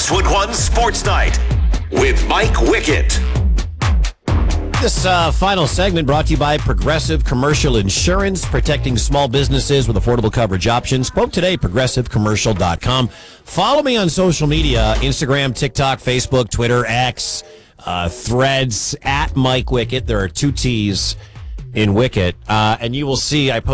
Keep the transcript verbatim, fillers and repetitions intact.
Westwood One Sports Night with Mike Wickett. This uh, final segment brought to you by Progressive Commercial Insurance, protecting small businesses with affordable coverage options. Quote today, progressive commercial dot com. Follow me on social media, Instagram, TikTok, Facebook, Twitter, X, uh, Threads, at Mike Wickett. There are two T's in Wickett. Uh, and you will see I post